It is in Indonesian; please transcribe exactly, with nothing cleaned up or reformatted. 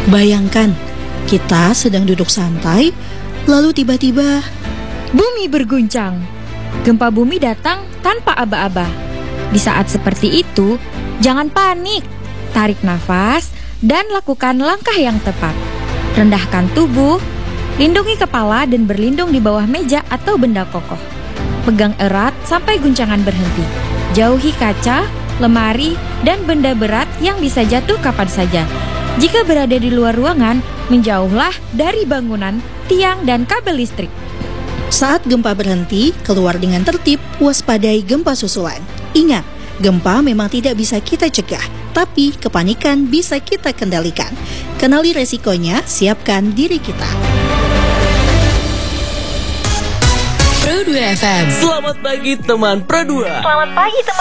Bayangkan, kita sedang duduk santai, lalu tiba-tiba bumi berguncang. Gempa bumi datang tanpa aba-aba. Di saat seperti itu, jangan panik. Tarik nafas dan lakukan langkah yang tepat. Rendahkan tubuh, lindungi kepala dan berlindung di bawah meja atau benda kokoh. Pegang erat sampai guncangan berhenti. Jauhi kaca, lemari, dan benda berat yang bisa jatuh kapan saja. Jika berada di luar ruangan, menjauhlah dari bangunan, tiang, dan kabel listrik. Saat gempa berhenti, keluar dengan tertib, waspadai gempa susulan. Ingat, gempa memang tidak bisa kita cegah, tapi kepanikan bisa kita kendalikan. Kenali resikonya, siapkan diri kita. Pro dua F M. Selamat pagi teman Pro dua. Selamat pagi teman